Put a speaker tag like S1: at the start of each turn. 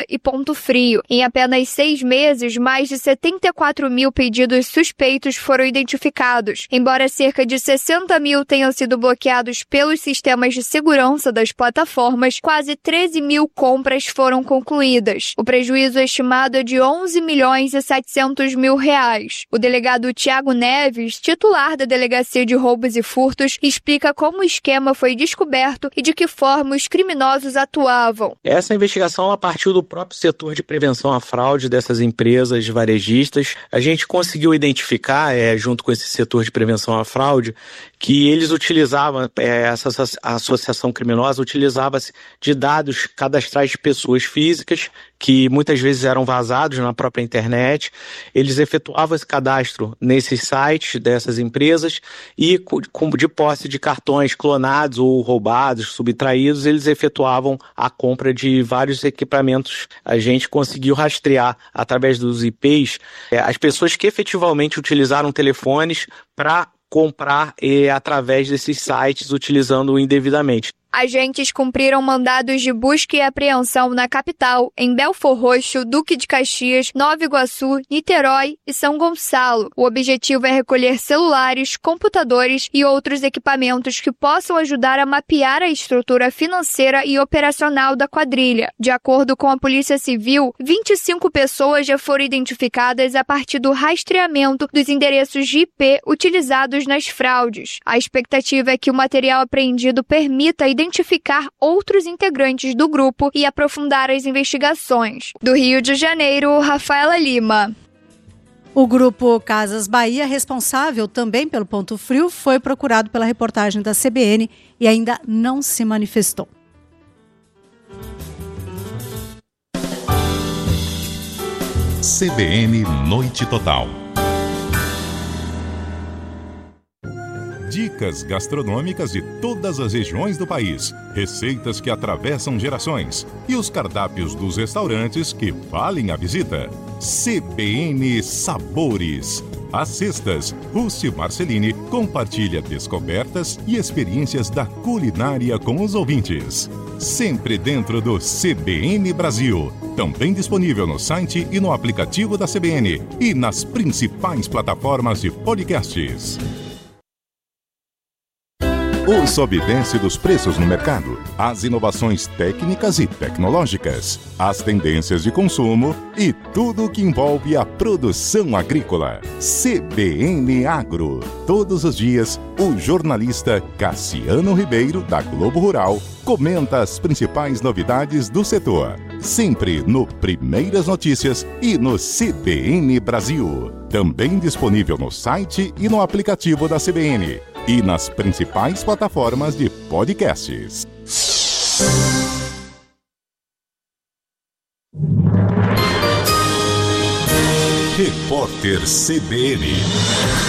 S1: e Ponto Frio. Em apenas 6 meses, mais de 74 mil pedidos suspeitos foram identificados. Embora cerca de 60 mil tenham sido bloqueados pelos sistemas de segurança das plataformas, quase 13 mil compras foram concluídas. O prejuízo estimado é de 11 milhões e 700 mil reais. O delegado Tiago Neves, titular da Delegacia de Roubos e Furtos, explica como o esquema foi descoberto e de que forma os criminosos atuavam.
S2: Essa investigação ela partiu do próprio setor de prevenção à fraude dessas empresas varejistas. A gente conseguiu identificar, junto com esse setor de prevenção à fraude, que eles utilizavam, essa associação criminosa utilizava-se de dados cadastrais de pessoas físicas que muitas vezes eram vazados na própria internet. Eles efetuavam esse cadastro nesses sites dessas empresas e, de posse de cartões clonados ou roubados, subtraídos, eles efetuavam a compra de vários equipamentos. A gente conseguiu rastrear, através dos IPs, as pessoas que efetivamente utilizaram telefones para comprar através desses sites, utilizando indevidamente.
S1: Agentes cumpriram mandados de busca e apreensão na capital, em Belfor Roxo, Duque de Caxias, Nova Iguaçu, Niterói e São Gonçalo. O objetivo é recolher celulares, computadores e outros equipamentos que possam ajudar a mapear a estrutura financeira e operacional da quadrilha. De acordo com a Polícia Civil, 25 pessoas já foram identificadas a partir do rastreamento dos endereços de IP utilizados nas fraudes. A expectativa é que o material apreendido permita identificar outros integrantes do grupo e aprofundar as investigações. Do Rio de Janeiro, Rafaela Lima.
S3: O grupo Casas Bahia, responsável também pelo Ponto Frio, foi procurado pela reportagem da CBN e ainda não se manifestou.
S4: CBN Noite Total. Dicas gastronômicas de todas as regiões do país, receitas que atravessam gerações e os cardápios dos restaurantes que valem a visita. CBN Sabores. Às sextas, Rússi Marcelini compartilha descobertas e experiências da culinária com os ouvintes. Sempre dentro do CBN Brasil. Também disponível no site e no aplicativo da CBN e nas principais plataformas de podcasts. O sobe e desce dos preços no mercado, as inovações técnicas e tecnológicas, as tendências de consumo e tudo o que envolve a produção agrícola. CBN Agro. Todos os dias, o jornalista Cassiano Ribeiro, da Globo Rural, comenta as principais novidades do setor. Sempre no Primeiras Notícias e no CBN Brasil. Também disponível no site e no aplicativo da CBN. E nas principais plataformas de podcasts. Repórter CBN.